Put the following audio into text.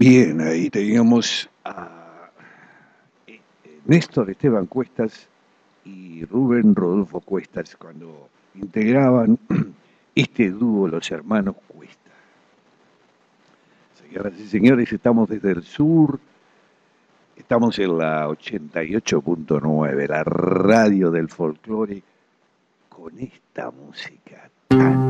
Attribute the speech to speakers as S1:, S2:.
S1: Bien, ahí teníamos a Néstor Esteban Cuestas y Rubén Rodolfo Cuestas cuando integraban este dúo, los hermanos Cuesta. Señoras y señores, estamos desde el sur, estamos en la 88.9, la radio del folclore, con esta música tan